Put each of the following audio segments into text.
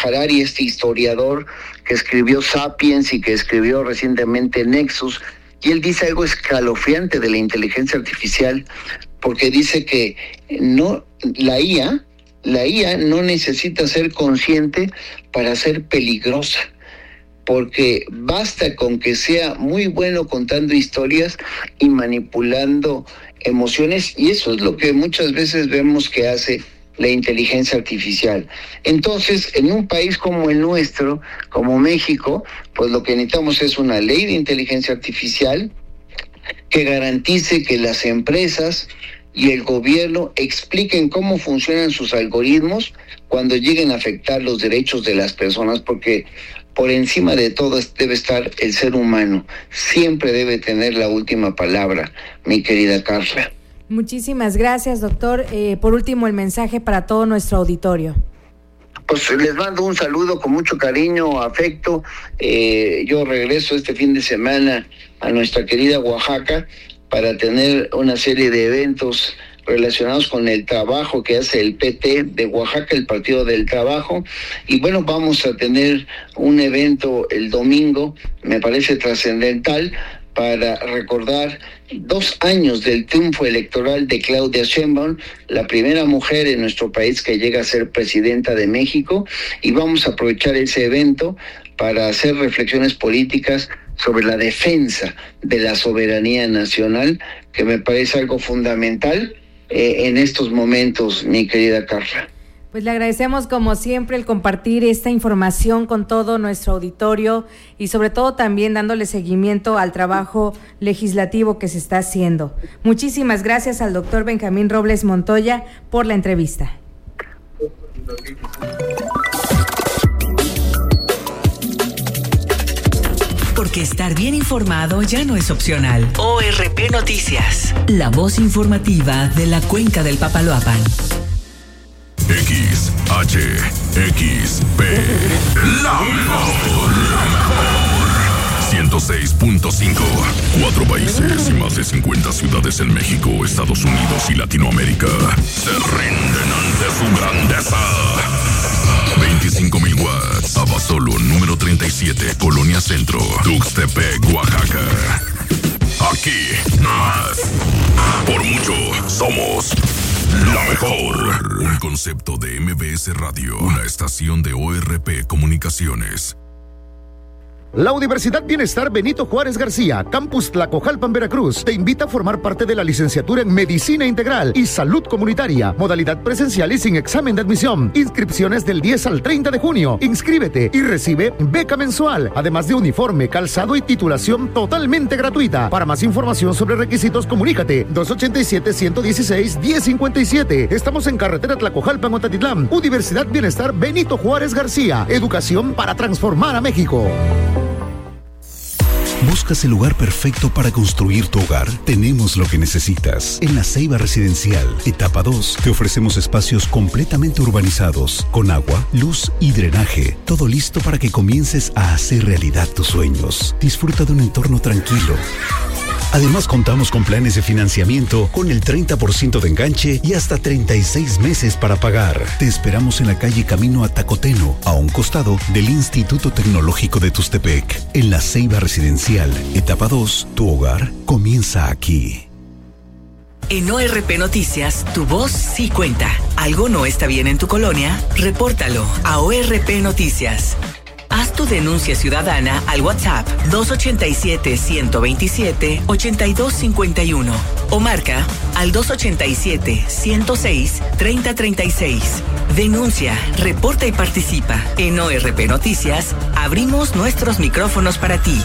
Harari, este historiador que escribió Sapiens y que escribió recientemente Nexus, y él dice algo escalofriante de la inteligencia artificial, porque dice que la IA no necesita ser consciente para ser peligrosa, porque basta con que sea muy bueno contando historias y manipulando emociones, y eso es lo que muchas veces vemos que hace la inteligencia artificial. Entonces, en un país como el nuestro, como México, pues lo que necesitamos es una ley de inteligencia artificial que garantice que las empresas y el gobierno expliquen cómo funcionan sus algoritmos cuando lleguen a afectar los derechos de las personas, porque por encima de todo debe estar el ser humano. Siempre debe tener la última palabra, mi querida Carla. Muchísimas gracias, doctor. Por último, el mensaje para todo nuestro auditorio. Pues les mando un saludo con mucho cariño, afecto. Yo regreso este fin de semana a nuestra querida Oaxaca para tener una serie de eventos relacionados con el trabajo que hace el PT de Oaxaca, el Partido del Trabajo. Y bueno, vamos a tener un evento el domingo, me parece trascendental, para recordar 2 años del triunfo electoral de Claudia Sheinbaum, la primera mujer en nuestro país que llega a ser presidenta de México, y vamos a aprovechar ese evento para hacer reflexiones políticas sobre la defensa de la soberanía nacional, que me parece algo fundamental en estos momentos, mi querida Carla. Pues le agradecemos como siempre el compartir esta información con todo nuestro auditorio y sobre todo también dándole seguimiento al trabajo legislativo que se está haciendo. Muchísimas gracias al doctor Benjamín Robles Montoya por la entrevista. Porque estar bien informado ya no es opcional. ORP Noticias, la voz informativa de la Cuenca del Papaloapan. XHXP, la mejor. 106.5. 4 países y más de 50 ciudades en México, Estados Unidos y Latinoamérica se rinden ante su grandeza. 25,000 watts. Abasolo, número 37, Colonia Centro, Tuxtepec, Oaxaca. Aquí, más. Por mucho, somos la mejor. Un concepto de MBS Radio, una estación de ORP Comunicaciones. La Universidad Bienestar Benito Juárez García, Campus Tlacojalpan, Veracruz, te invita a formar parte de la licenciatura en Medicina Integral y Salud Comunitaria, modalidad presencial y sin examen de admisión. Inscripciones del 10 al 30 de junio. Inscríbete y recibe beca mensual, además de uniforme, calzado y titulación totalmente gratuita. Para más información sobre requisitos, comunícate 287-116-1057. Estamos en carretera Tlacojalpan, Otatitlán. Universidad Bienestar Benito Juárez García, educación para transformar a México. ¿Buscas el lugar perfecto para construir tu hogar? Tenemos lo que necesitas. En La Ceiba Residencial, etapa 2, te ofrecemos espacios completamente urbanizados, con agua, luz y drenaje. Todo listo para que comiences a hacer realidad tus sueños. Disfruta de un entorno tranquilo. Además, contamos con planes de financiamiento con el 30% de enganche y hasta 36 meses para pagar. Te esperamos en la calle Camino a Tacoteno, a un costado del Instituto Tecnológico de Tuxtepec. En La Ceiba Residencial, etapa 2, tu hogar comienza aquí. En ORP Noticias, tu voz sí cuenta. ¿Algo no está bien en tu colonia? Repórtalo a ORP Noticias. Haz tu denuncia ciudadana al WhatsApp 287-127-8251 o marca al 287-106-3036. Denuncia, reporta y participa. En ORP Noticias, abrimos nuestros micrófonos para ti.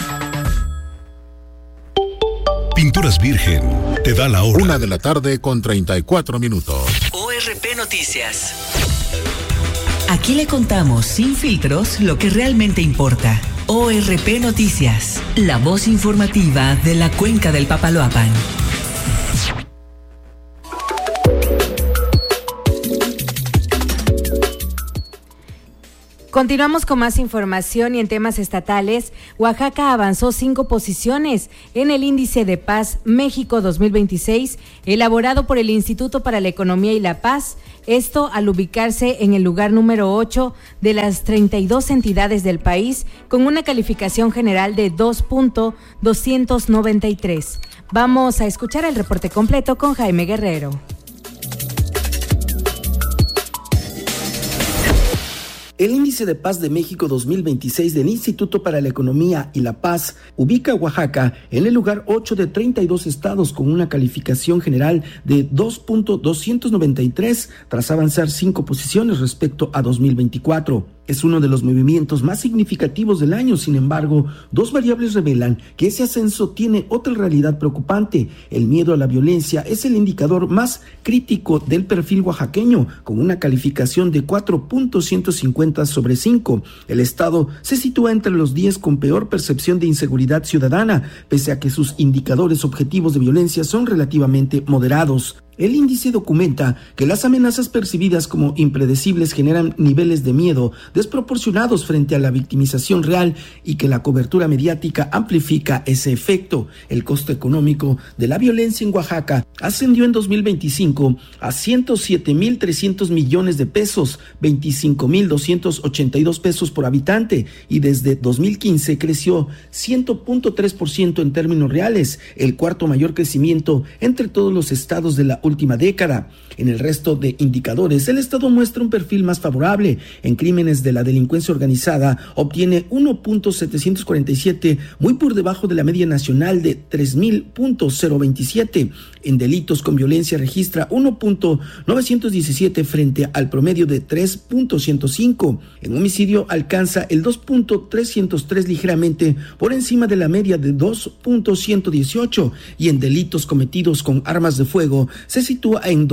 Pinturas Virgen te da la hora. 1:34 p.m. ORP Noticias. Aquí le contamos sin filtros lo que realmente importa. ORP Noticias, la voz informativa de la Cuenca del Papaloapan. Continuamos con más información y en temas estatales. Oaxaca avanzó 5 posiciones en el Índice de Paz México 2026, elaborado por el Instituto para la Economía y la Paz. Esto al ubicarse en el lugar número 8 de las 32 entidades del país, con una calificación general de 2.293. Vamos a escuchar el reporte completo con Jaime Guerrero. El Índice de Paz de México 2026 del Instituto para la Economía y la Paz ubica a Oaxaca en el lugar 8 de 32 estados con una calificación general de 2.293 tras avanzar 5 posiciones respecto a 2024. Es uno de los movimientos más significativos del año. Sin embargo, 2 variables revelan que ese ascenso tiene otra realidad preocupante. El miedo a la violencia es el indicador más crítico del perfil oaxaqueño, con una calificación de 4.150 sobre 5. El estado se sitúa entre los 10 con peor percepción de inseguridad ciudadana, pese a que sus indicadores objetivos de violencia son relativamente moderados. El índice documenta que las amenazas percibidas como impredecibles generan niveles de miedo desproporcionados frente a la victimización real y que la cobertura mediática amplifica ese efecto. El costo económico de la violencia en Oaxaca ascendió en 2025 a 107.300 millones de pesos, 25.282 pesos por habitante, y desde 2015 creció 100.3% en términos reales, el cuarto mayor crecimiento entre todos los estados de la última década. En el resto de indicadores, el estado muestra un perfil más favorable. En crímenes de la delincuencia organizada, obtiene 1.747, muy por debajo de la media nacional de 3.027. En delitos con violencia registra 1.917 frente al promedio de 3.105. En homicidio alcanza el 2.303, ligeramente por encima de la media de 2.118, y en delitos cometidos con armas de fuego se sitúa en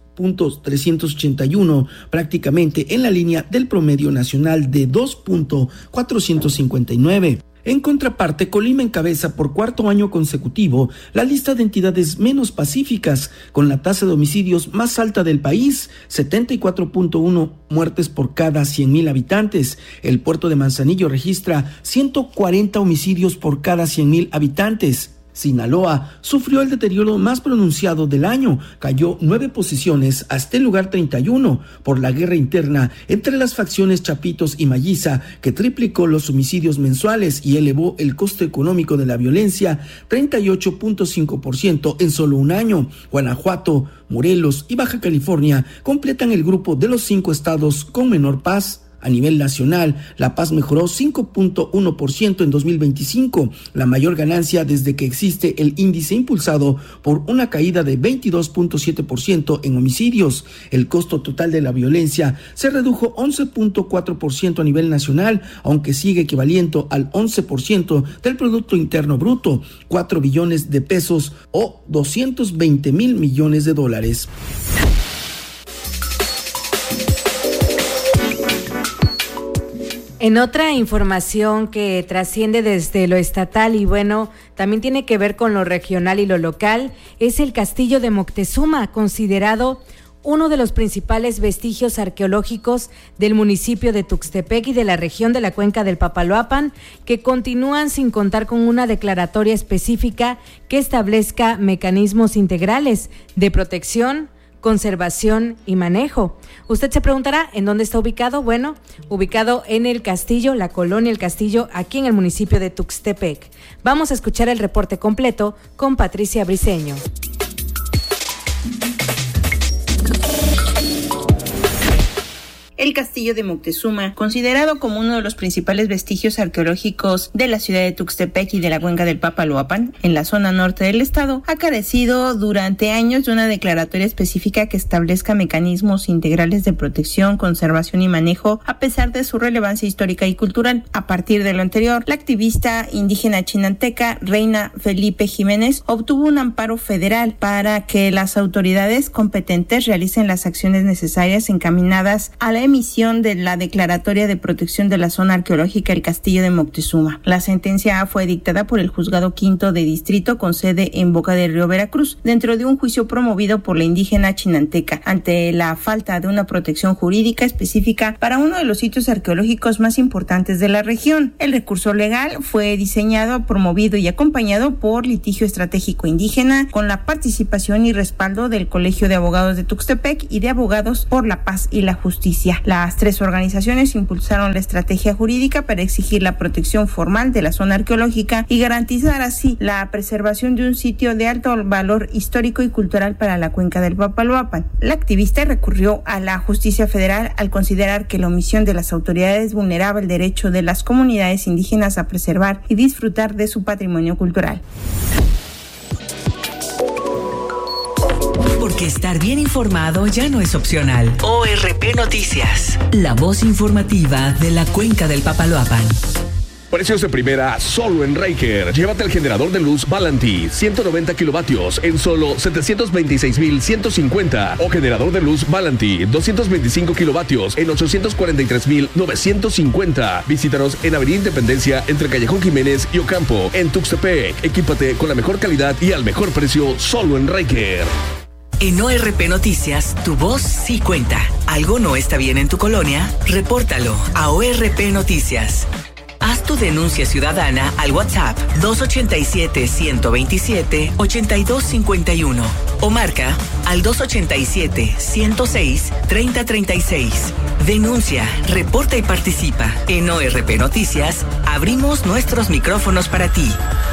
2.381, prácticamente en la línea del promedio nacional de 2.459. En contraparte, Colima encabeza por cuarto año consecutivo la lista de entidades menos pacíficas, con la tasa de homicidios más alta del país, 74.1 muertes por cada 100,000 habitantes. El puerto de Manzanillo registra 140 homicidios por cada 100,000 habitantes. Sinaloa sufrió el deterioro más pronunciado del año, cayó 9 posiciones hasta el lugar 31 por la guerra interna entre las facciones Chapitos y Mayiza, que triplicó los homicidios mensuales y elevó el costo económico de la violencia 38.5% en solo un año. Guanajuato, Morelos y Baja California completan el grupo de los 5 estados con menor paz. A nivel nacional, La Paz mejoró 5.1% en 2025, la mayor ganancia desde que existe el índice, impulsado por una caída de 22.7% en homicidios. El costo total de la violencia se redujo 11.4% a nivel nacional, aunque sigue equivaliendo al 11% del Producto Interno Bruto, 4 billones de pesos o 220,000 millones de dólares. En otra información que trasciende desde lo estatal y bueno, también tiene que ver con lo regional y lo local, es el Castillo de Moctezuma, considerado uno de los principales vestigios arqueológicos del municipio de Tuxtepec y de la región de la Cuenca del Papaloapan, que continúan sin contar con una declaratoria específica que establezca mecanismos integrales de protección, conservación y manejo. Usted se preguntará ¿en dónde está ubicado? Bueno, ubicado en el Castillo, la colonia El Castillo, aquí en el municipio de Tuxtepec. Vamos a escuchar el reporte completo con Patricia Briceño. El Castillo de Moctezuma, considerado como uno de los principales vestigios arqueológicos de la ciudad de Tuxtepec y de la Cuenca del Papaloapan, en la zona norte del estado, ha carecido durante años de una declaratoria específica que establezca mecanismos integrales de protección, conservación y manejo, a pesar de su relevancia histórica y cultural. A partir de lo anterior, la activista indígena chinanteca Reina Felipe Jiménez obtuvo un amparo federal para que las autoridades competentes realicen las acciones necesarias encaminadas a la emisión de la declaratoria de protección de la zona arqueológica El Castillo de Moctezuma. La sentencia fue dictada por el Juzgado Quinto de Distrito con sede en Boca del Río, Veracruz, dentro de un juicio promovido por la indígena chinanteca ante la falta de una protección jurídica específica para uno de los sitios arqueológicos más importantes de la región. El recurso legal fue diseñado, promovido y acompañado por Litigio Estratégico Indígena, con la participación y respaldo del Colegio de Abogados de Tuxtepec y de Abogados por la Paz y la Justicia. Las tres organizaciones impulsaron la estrategia jurídica para exigir la protección formal de la zona arqueológica y garantizar así la preservación de un sitio de alto valor histórico y cultural para la cuenca del Papaloapan. La activista recurrió a la justicia federal al considerar que la omisión de las autoridades vulneraba el derecho de las comunidades indígenas a preservar y disfrutar de su patrimonio cultural. Porque estar bien informado ya no es opcional. ORP Noticias, la voz informativa de la cuenca del Papaloapan. Precios de primera solo en Ryker. Llévate el generador de luz Valanti, 190 kilovatios en solo 726,150. O generador de luz Valanti, 225 kilovatios en 843,950. Visítanos en Avenida Independencia entre Callejón Jiménez y Ocampo, en Tuxtepec. Equípate con la mejor calidad y al mejor precio solo en Ryker. En ORP Noticias, tu voz sí cuenta. ¿Algo no está bien en tu colonia? Repórtalo a ORP Noticias. Haz tu denuncia ciudadana al WhatsApp 287-127-8251 o marca al 287-106-3036. Denuncia, reporta y participa. En ORP Noticias, abrimos nuestros micrófonos para ti.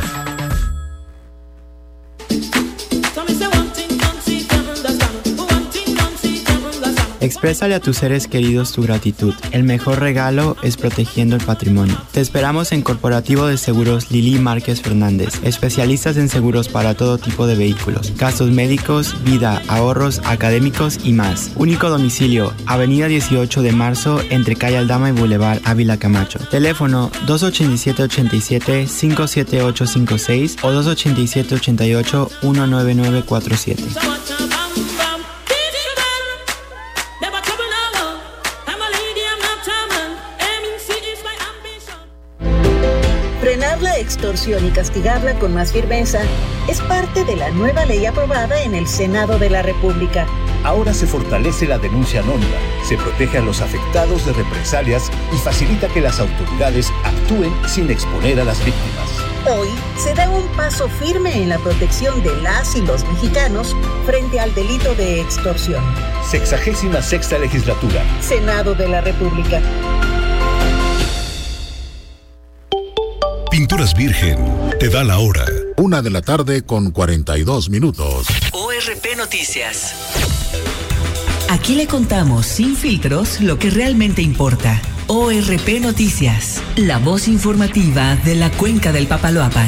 Exprésale a tus seres queridos tu gratitud. El mejor regalo es protegiendo el patrimonio. Te esperamos en Corporativo de Seguros Lili Márquez Fernández, especialistas en seguros para todo tipo de vehículos, gastos médicos, vida, ahorros, académicos y más. Único domicilio, Avenida 18 de Marzo, entre Calle Aldama y Boulevard Ávila Camacho. Teléfono 287-87-57856 o 287-88-19947. Frenar la extorsión y castigarla con más firmeza es parte de la nueva ley aprobada en el Senado de la República. Ahora se fortalece la denuncia anónima, se protege a los afectados de represalias y facilita que las autoridades actúen sin exponer a las víctimas. Hoy se da un paso firme en la protección de las y los mexicanos frente al delito de extorsión. 66ª Legislatura. Senado de la República. Pinturas Virgen te da la hora. 1:42 p.m. ORP Noticias. Aquí le contamos sin filtros lo que realmente importa. ORP Noticias, la voz informativa de la cuenca del Papaloapan.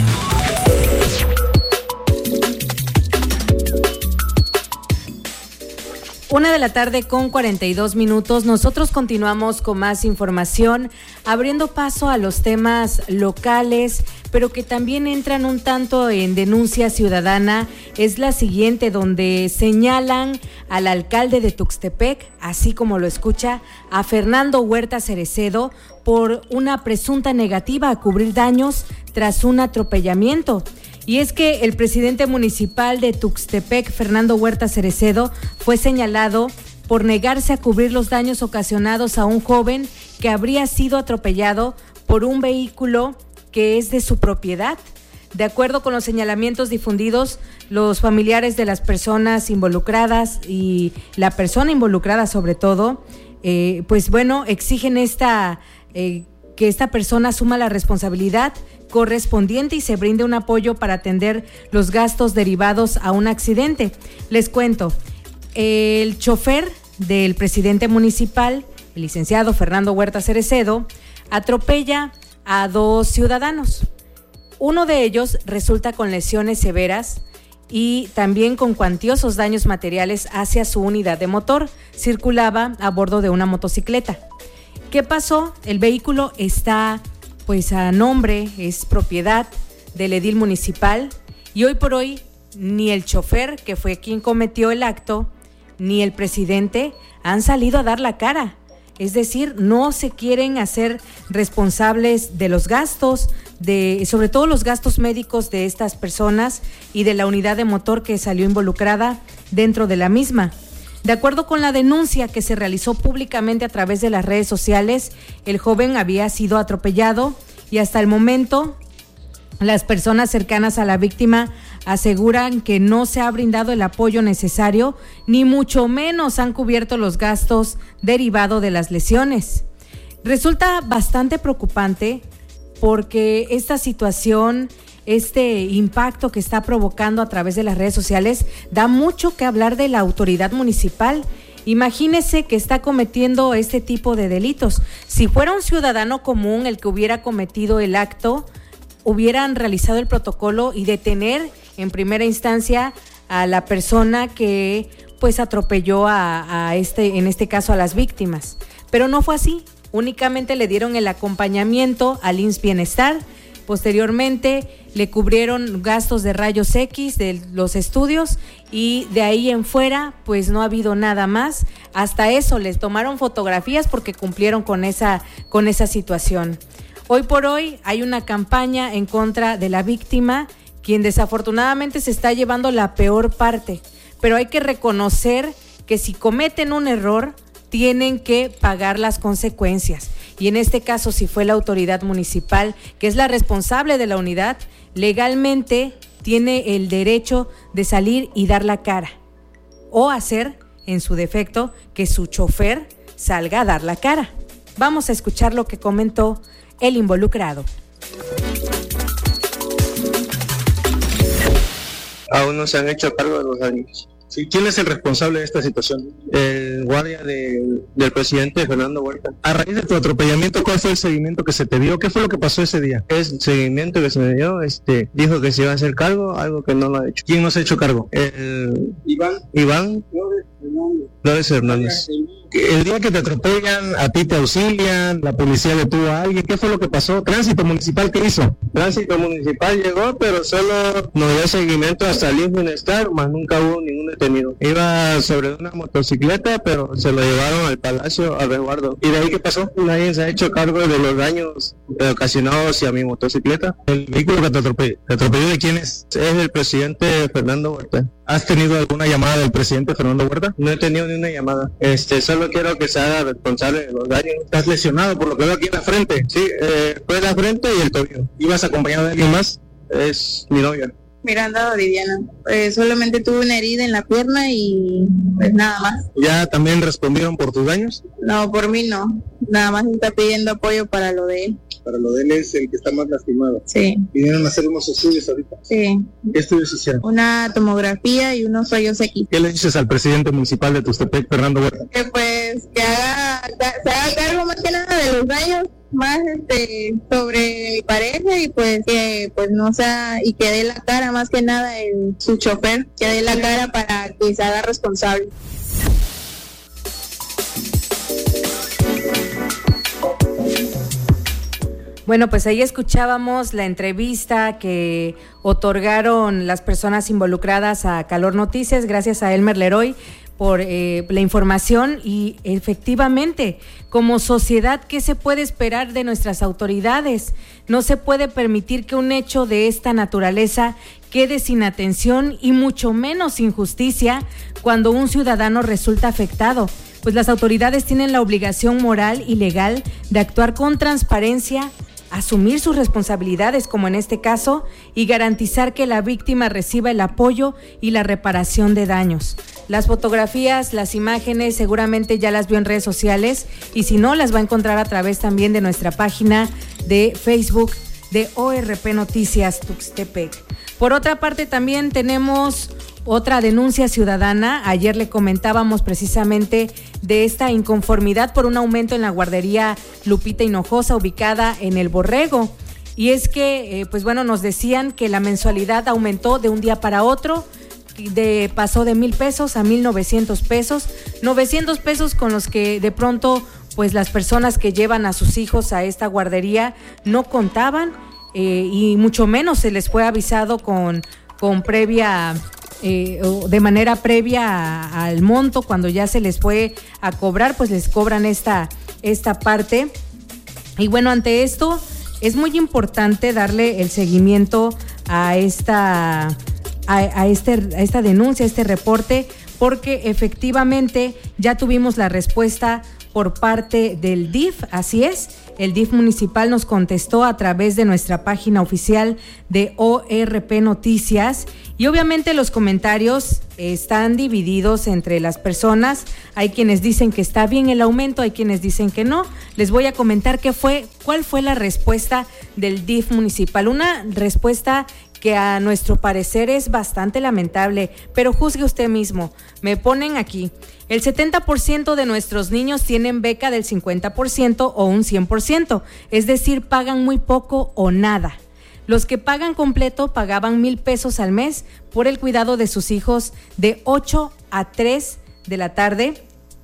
1:42 p.m. Nosotros continuamos con más información, abriendo paso a los temas locales, pero que también entran un tanto en denuncia ciudadana. Es la siguiente, donde señalan al alcalde de Tuxtepec, así como lo escucha, a Fernando Huerta Cerecedo, por una presunta negativa a cubrir daños tras un atropellamiento. Y es que el presidente municipal de Tuxtepec, Fernando Huerta Cerecedo, fue señalado por negarse a cubrir los daños ocasionados a un joven que habría sido atropellado por un vehículo que es de su propiedad. De acuerdo con los señalamientos difundidos, los familiares de las personas involucradas y la persona involucrada sobre todo, exigen que esta persona asuma la responsabilidad correspondiente y se brinde un apoyo para atender los gastos derivados a un accidente. Les cuento, el chofer del presidente municipal, el licenciado Fernando Huerta Cerecedo, atropella a dos ciudadanos. Uno de ellos resulta con lesiones severas y también con cuantiosos daños materiales hacia su unidad de motor. Circulaba a bordo de una motocicleta. ¿Qué pasó? El vehículo está a nombre, es propiedad del edil municipal, y hoy por hoy ni el chofer, que fue quien cometió el acto, ni el presidente han salido a dar la cara. Es decir, no se quieren hacer responsables de los gastos, sobre todo los gastos médicos de estas personas y de la unidad de motor que salió involucrada dentro de la misma. De acuerdo con la denuncia que se realizó públicamente a través de las redes sociales, el joven había sido atropellado y hasta el momento las personas cercanas a la víctima aseguran que no se ha brindado el apoyo necesario, ni mucho menos han cubierto los gastos derivados de las lesiones. Resulta bastante preocupante porque esta situación, este impacto que está provocando a través de las redes sociales, da mucho que hablar de la autoridad municipal. Imagínese que está cometiendo este tipo de delitos. Si fuera un ciudadano común el que hubiera cometido el acto, hubieran realizado el protocolo y detener en primera instancia a la persona que pues atropelló en este caso a las víctimas. Pero no fue así, únicamente le dieron el acompañamiento al IMSS Bienestar. Posteriormente le cubrieron gastos de rayos X de los estudios y de ahí en fuera pues no ha habido nada más. Hasta eso les tomaron fotografías porque cumplieron con esa situación. Hoy por hoy hay una campaña en contra de la víctima, quien desafortunadamente se está llevando la peor parte, pero hay que reconocer que si cometen un error tienen que pagar las consecuencias. Y en este caso, si fue la autoridad municipal, que es la responsable de la unidad, legalmente tiene el derecho de salir y dar la cara, o hacer, en su defecto, que su chofer salga a dar la cara. Vamos a escuchar lo que comentó el involucrado. Aún no se han hecho cargo de los daños. Sí, ¿quién es el responsable de esta situación? El guardia del presidente Fernando Huerta. A raíz de tu atropellamiento, ¿cuál fue el seguimiento que se te dio? ¿Qué fue lo que pasó ese día? El seguimiento que se me dio, dijo que se iba a hacer cargo, algo que no lo ha hecho. ¿Quién no se ha hecho cargo? Iván Flores Hernández. El día que te atropellan, a ti te auxilian, la policía detuvo a alguien, ¿qué fue lo que pasó? ¿Tránsito municipal qué hizo? Tránsito municipal llegó, pero solo nos dio seguimiento hasta el IMSS Bienestar, más nunca hubo ningún detenido. Iba sobre una motocicleta, pero se lo llevaron al Palacio a resguardo. ¿Y de ahí qué pasó? Nadie se ha hecho cargo de los daños ocasionados a mi motocicleta. ¿El vehículo que te atropelló de quién es? Es del presidente Fernando Huerta. ¿Has tenido alguna llamada del presidente Fernando Huerta? No he tenido ni una llamada. Solo quiero que se haga responsable de los daños. ¿Estás lesionado por lo que veo aquí en la frente? Sí, fue la frente y el tobillo. ¿Ibas acompañado de alguien más? Es mi novia. Miranda Viviana. Solamente tuve una herida en la pierna y pues nada más. ¿Ya también respondieron por tus daños? No, por mí no. Nada más está pidiendo apoyo para lo de él. Para lo de él es el que está más lastimado. Sí. ¿Vinieron a hacer unos estudios ahorita? Sí. ¿Qué estudios hicieron? Una tomografía y unos rayos X. ¿Qué le dices al presidente municipal de Tuxtepec, Fernando Huerta? Que pues se haga cargo más que nada de los daños, más sobre mi pareja y pues que pues no sea, y que dé la cara más que nada su chofer, que dé la cara para que se haga responsable. Bueno, pues ahí escuchábamos la entrevista que otorgaron las personas involucradas a Calor Noticias, gracias a Elmer Leroy por la información. Y efectivamente, como sociedad, ¿qué se puede esperar de nuestras autoridades? No se puede permitir que un hecho de esta naturaleza quede sin atención y mucho menos sin justicia cuando un ciudadano resulta afectado. Pues las autoridades tienen la obligación moral y legal de actuar con transparencia, asumir sus responsabilidades, como en este caso, y garantizar que la víctima reciba el apoyo y la reparación de daños. Las fotografías, las imágenes, seguramente ya las vio en redes sociales, y si no, las va a encontrar a través también de nuestra página de Facebook de ORP Noticias Tuxtepec. Por otra parte, también tenemos otra denuncia ciudadana. Ayer le comentábamos precisamente de esta inconformidad por un aumento en la guardería Lupita Hinojosa, ubicada en El Borrego. Y es que, nos decían que la mensualidad aumentó de un día para otro, pasó de 1,000 pesos a 1,900 pesos. 900 pesos con los que de pronto, pues las personas que llevan a sus hijos a esta guardería no contaban, y mucho menos se les fue avisado con previa... de manera previa al monto. Cuando ya se les fue a cobrar, pues les cobran esta esta parte. Y bueno, ante esto es muy importante darle el seguimiento a esta denuncia, a este reporte, porque efectivamente ya tuvimos la respuesta por parte del DIF, así es. El DIF municipal nos contestó a través de nuestra página oficial de ORP Noticias, y obviamente los comentarios están divididos entre las personas. Hay quienes dicen que está bien el aumento, hay quienes dicen que no. Les voy a comentar cuál fue la respuesta del DIF municipal. Una respuesta que a nuestro parecer es bastante lamentable, pero juzgue usted mismo. Me ponen aquí: el 70% de nuestros niños tienen beca del 50% o un 100%, es decir, pagan muy poco o nada. Los que pagan completo pagaban 1,000 pesos al mes por el cuidado de sus hijos de 8 a 3 de la tarde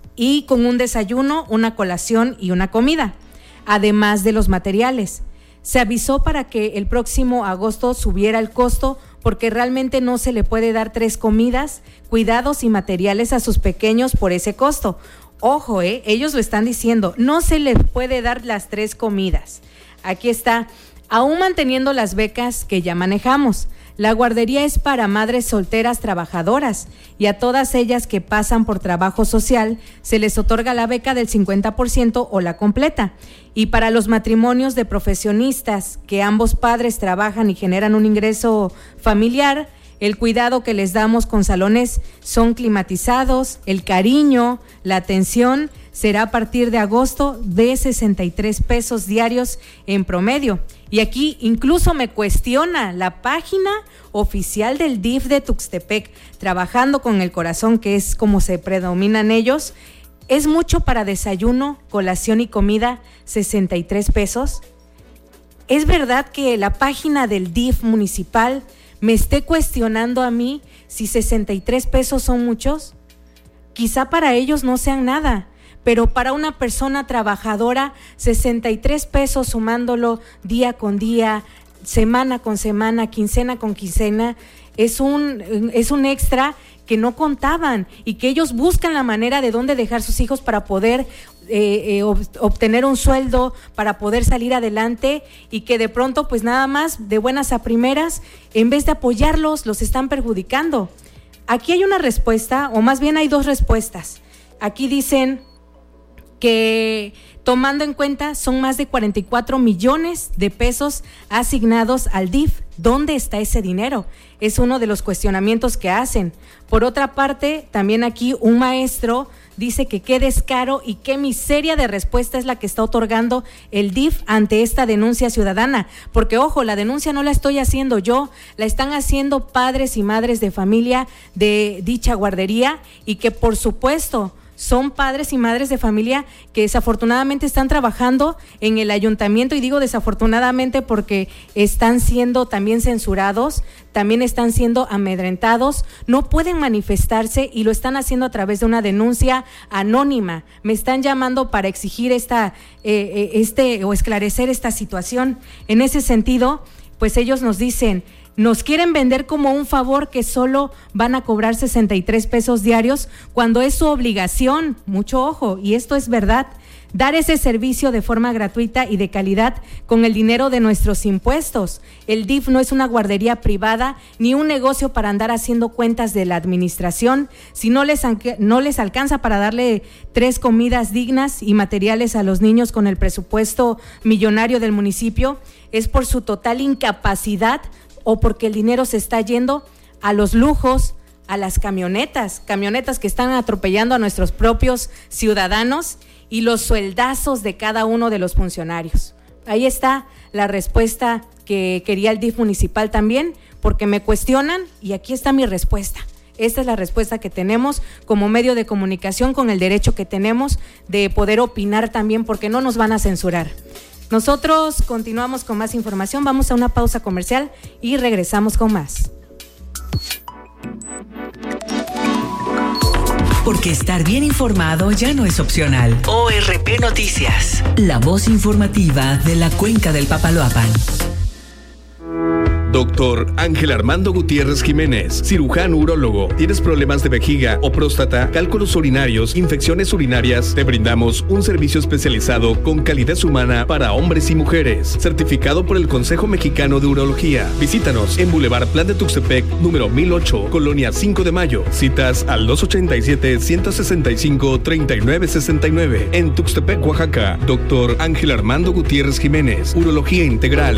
y con un desayuno, una colación y una comida, además de los materiales. Se avisó para que el próximo agosto subiera el costo porque realmente no se le puede dar 3 comidas, cuidados y materiales a sus pequeños por ese costo. Ojo, ellos lo están diciendo, no se les puede dar las 3 comidas. Aquí está, aún manteniendo las becas que ya manejamos. La guardería es para madres solteras trabajadoras y a todas ellas que pasan por trabajo social se les otorga la beca del 50% o la completa. Y para los matrimonios de profesionistas que ambos padres trabajan y generan un ingreso familiar, el cuidado que les damos con salones son climatizados, el cariño, la atención será a partir de agosto de 63 pesos diarios en promedio. Y aquí incluso me cuestiona la página oficial del DIF de Tuxtepec, trabajando con el corazón, que es como se predominan ellos. ¿Es mucho para desayuno, colación y comida 63 pesos? ¿Es verdad que la página del DIF municipal me esté cuestionando a mí si 63 pesos son muchos? Quizá para ellos no sean nada, pero para una persona trabajadora, 63 pesos sumándolo día con día, semana con semana, quincena con quincena, es un extra que no contaban y que ellos buscan la manera de dónde dejar sus hijos para poder obtener un sueldo, para poder salir adelante, y que de pronto pues nada más de buenas a primeras, en vez de apoyarlos, los están perjudicando. Aquí hay una respuesta, o más bien hay 2 respuestas. Aquí dicen que tomando en cuenta son más de 44 millones de pesos asignados al DIF. ¿Dónde está ese dinero? Es uno de los cuestionamientos que hacen. Por otra parte, también aquí un maestro dice que qué descaro y qué miseria de respuesta es la que está otorgando el DIF ante esta denuncia ciudadana. Porque, ojo, la denuncia no la estoy haciendo yo, la están haciendo padres y madres de familia de dicha guardería, y que por supuesto son padres y madres de familia que desafortunadamente están trabajando en el ayuntamiento, y digo desafortunadamente porque están siendo también censurados, también están siendo amedrentados, no pueden manifestarse y lo están haciendo a través de una denuncia anónima. Me están llamando para exigir o esclarecer esta situación. En ese sentido, pues ellos nos dicen, nos quieren vender como un favor que solo van a cobrar 63 pesos diarios cuando es su obligación, mucho ojo, y esto es verdad, dar ese servicio de forma gratuita y de calidad con el dinero de nuestros impuestos. El DIF no es una guardería privada ni un negocio para andar haciendo cuentas de la administración. Si no les alcanza para darle 3 comidas dignas y materiales a los niños con el presupuesto millonario del municipio, es por su total incapacidad o porque el dinero se está yendo a los lujos, a las camionetas que están atropellando a nuestros propios ciudadanos, y los sueldazos de cada uno de los funcionarios. Ahí está la respuesta que quería el DIF municipal también, porque me cuestionan y aquí está mi respuesta. Esta es la respuesta que tenemos como medio de comunicación, con el derecho que tenemos de poder opinar también, porque no nos van a censurar. Nosotros continuamos con más información, vamos a una pausa comercial y regresamos con más. Porque estar bien informado ya no es opcional. ORP Noticias, la voz informativa de la Cuenca del Papaloapan. Doctor Ángel Armando Gutiérrez Jiménez, cirujano urólogo. ¿Tienes problemas de vejiga o próstata, cálculos urinarios, infecciones urinarias? Te brindamos un servicio especializado con calidez humana para hombres y mujeres, certificado por el Consejo Mexicano de Urología. Visítanos en Boulevard Plan de Tuxtepec, número 1008, Colonia 5 de Mayo. Citas al 287-165-3969. En Tuxtepec, Oaxaca. Doctor Ángel Armando Gutiérrez Jiménez, Urología Integral.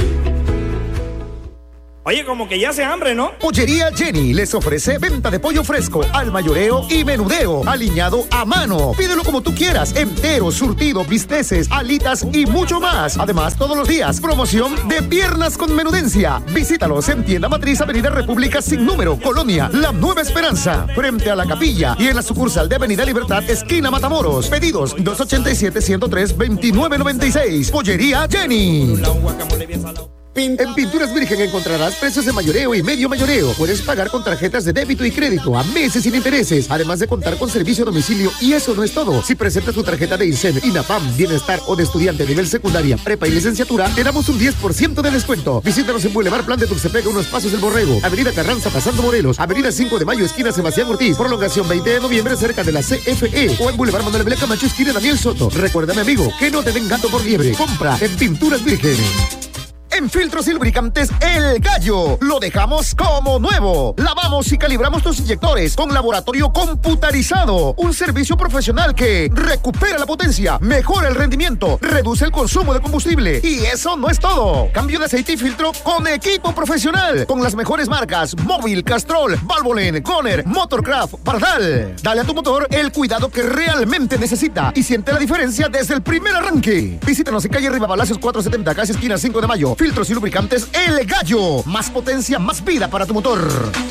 Oye, como que ya hace hambre, ¿no? Pollería Jenny les ofrece venta de pollo fresco, al mayoreo y menudeo, aliñado a mano. Pídelo como tú quieras, entero, surtido, bisteces, alitas y mucho más. Además, todos los días, promoción de piernas con menudencia. Visítalos en Tienda Matriz, Avenida República sin número, Colonia La Nueva Esperanza, frente a la capilla, y en la sucursal de Avenida Libertad, esquina Matamoros. Pedidos 287-103-2996. Pollería Jenny. En Pinturas Virgen encontrarás precios de mayoreo y medio mayoreo. Puedes pagar con tarjetas de débito y crédito a meses sin intereses, además de contar con servicio a domicilio. Y eso no es todo. Si presentas tu tarjeta de INSEN, INAPAM, Bienestar o de estudiante nivel secundaria, prepa y licenciatura, te damos un 10% de descuento. Visítanos en Boulevard Plan de Tuxtepec, unos pasos del Borrego, Avenida Carranza pasando Morelos, Avenida 5 de Mayo, esquina Sebastián Ortiz, prolongación 20 de noviembre cerca de la CFE, o en Boulevard Manuel Belén Camacho, esquina Daniel Soto. Recuérdame, amigo, que no te den gato por liebre. Compra en Pinturas Virgen. En Filtros y Lubricantes El Gallo, lo dejamos como nuevo. Lavamos y calibramos tus inyectores con laboratorio computarizado. Un servicio profesional que recupera la potencia, mejora el rendimiento, reduce el consumo de combustible. Y eso no es todo. Cambio de aceite y filtro con equipo profesional. Con las mejores marcas Móvil, Castrol, Valvoline, Goner, Motorcraft, Pardal. Dale a tu motor el cuidado que realmente necesita y siente la diferencia desde el primer arranque. Visítanos en calle Rivabalacios 470, casi esquina 5 de Mayo. Filtros y Lubricantes El Gallo. Más potencia, más vida para tu motor.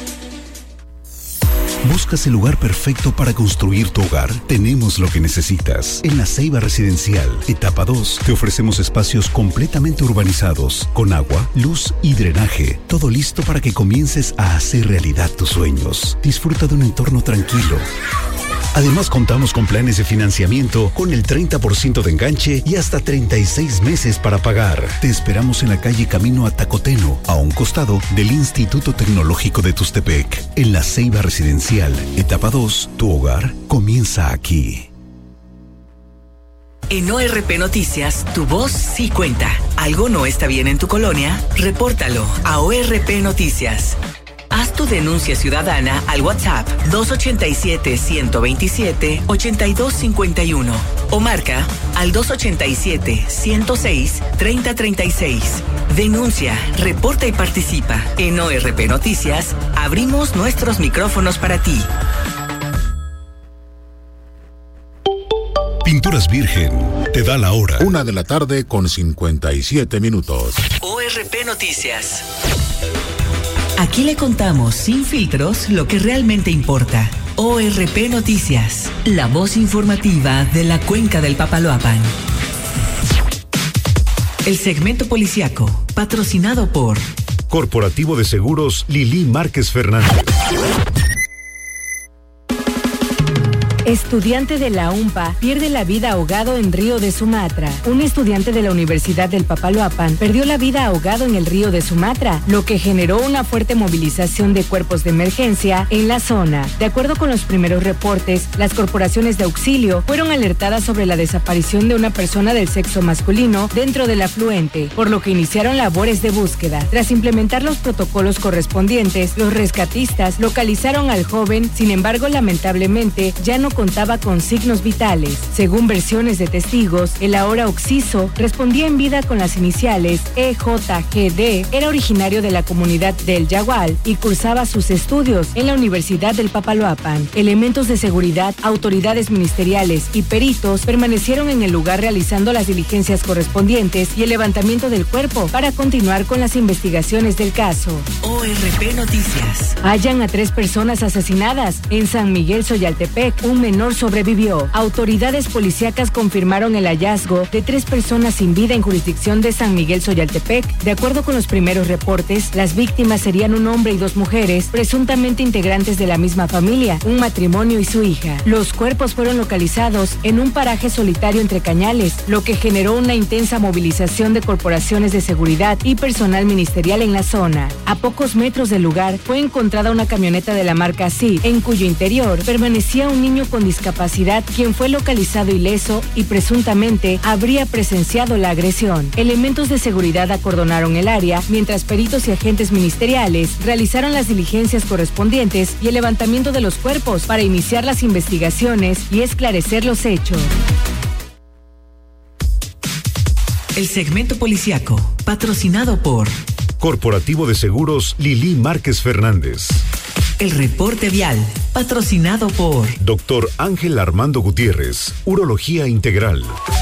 ¿Buscas el lugar perfecto para construir tu hogar? Tenemos lo que necesitas. En La Ceiba Residencial, etapa 2, te ofrecemos espacios completamente urbanizados, con agua, luz y drenaje. Todo listo para que comiences a hacer realidad tus sueños. Disfruta de un entorno tranquilo. Además, contamos con planes de financiamiento con el 30% de enganche y hasta 36 meses para pagar. Te esperamos en la calle Camino a Tacoteno, a un costado del Instituto Tecnológico de Tuxtepec. En La Ceiba Residencial, etapa 2, tu hogar comienza aquí. En ORP Noticias, tu voz sí cuenta. ¿Algo no está bien en tu colonia? Repórtalo a ORP Noticias. Haz tu denuncia ciudadana al WhatsApp 287-127-8251 o marca al 287-106-3036. Denuncia, reporta y participa. En ORP Noticias, abrimos nuestros micrófonos para ti. Pinturas Virgen te da la hora. 1:57 p.m. ORP Noticias. Aquí le contamos sin filtros lo que realmente importa. ORP Noticias, la voz informativa de la Cuenca del Papaloapan. El segmento policiaco, patrocinado por Corporativo de Seguros Lili Márquez Fernández. Estudiante de la UMPA pierde la vida ahogado en río de Sumatra. Un estudiante de la Universidad del Papaloapan perdió la vida ahogado en el río de Sumatra, lo que generó una fuerte movilización de cuerpos de emergencia en la zona. De acuerdo con los primeros reportes, las corporaciones de auxilio fueron alertadas sobre la desaparición de una persona del sexo masculino dentro del afluente, por lo que iniciaron labores de búsqueda. Tras implementar los protocolos correspondientes, los rescatistas localizaron al joven, sin embargo, lamentablemente, ya no contaba con signos vitales. Según versiones de testigos, el ahora occiso respondía en vida con las iniciales EJGD, era originario de la comunidad del Yagual y cursaba sus estudios en la Universidad del Papaloapan. Elementos de seguridad, autoridades ministeriales y peritos permanecieron en el lugar realizando las diligencias correspondientes y el levantamiento del cuerpo para continuar con las investigaciones del caso. ORP Noticias. Hallan a 3 personas asesinadas en San Miguel Soyaltepec. Un menor sobrevivió. Autoridades policíacas confirmaron el hallazgo de 3 personas sin vida en jurisdicción de San Miguel Soyaltepec. De acuerdo con los primeros reportes, las víctimas serían un hombre y 2 mujeres, presuntamente integrantes de la misma familia, un matrimonio y su hija. Los cuerpos fueron localizados en un paraje solitario entre cañales, lo que generó una intensa movilización de corporaciones de seguridad y personal ministerial en la zona. A pocos metros del lugar fue encontrada una camioneta de la marca SI, en cuyo interior permanecía un niño con discapacidad, quien fue localizado ileso y presuntamente habría presenciado la agresión. Elementos de seguridad acordonaron el área, mientras peritos y agentes ministeriales realizaron las diligencias correspondientes y el levantamiento de los cuerpos para iniciar las investigaciones y esclarecer los hechos. El segmento policiaco, patrocinado por Corporativo de Seguros Lili Márquez Fernández. El reporte vial, patrocinado por Dr. Ángel Armando Gutiérrez, Urología Integral.